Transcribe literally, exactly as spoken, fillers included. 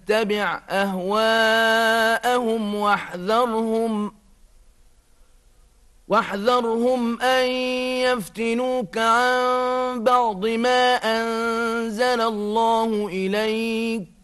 تتبع أهواءهم واحذرهم واحذرهم أن يفتنوك عن بعض ما أنزل الله إليك